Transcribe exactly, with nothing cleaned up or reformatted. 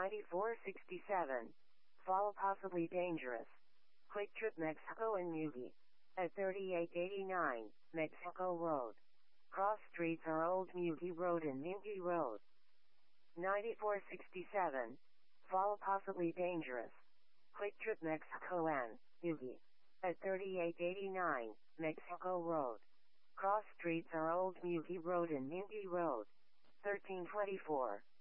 ninety-four sixty-seven. Fall possibly dangerous. Quick Trip Mexico and Mugi. At thirty-eight eighty-nine, Mexico Road. Cross streets are Old Mugi Road and Mugi Road. ninety-four sixty-seven. Fall possibly dangerous. Quick Trip Mexico and Mugi. At thirty-eight eighty-nine, Mexico Road. Cross streets are Old Mugi Road and Mugi Road. thirteen twenty-four.